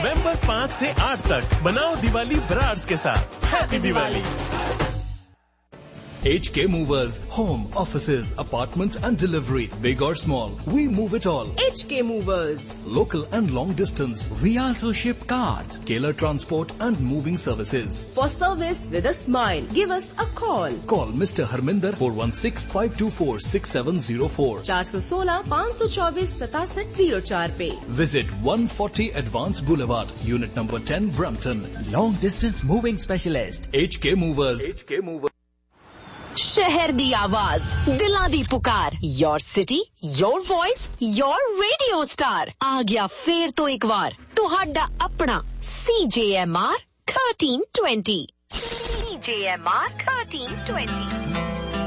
नवंबर 5 से 8 तक बनाओ दिवाली ब्रार्स के साथ। Happy Diwali. HK Movers, home, offices, apartments and delivery, big or small, we move it all. HK Movers. Local and long distance, we also ship cars, Keller Transport and moving services. For service with a smile, give us a call. Call Mr. Harminder 416-524-6704. 416-524-6704 पे. Visit 140 Advance Boulevard, Unit number 10, Brampton. Long distance moving specialist. HK Movers. HK Movers. शहर दी आवाज, दिला दी पुकार, your city, your voice, your radio star, आ गया फेर तो एक बार, तुहाडा अपना CJMR 1320. CJMR 1320.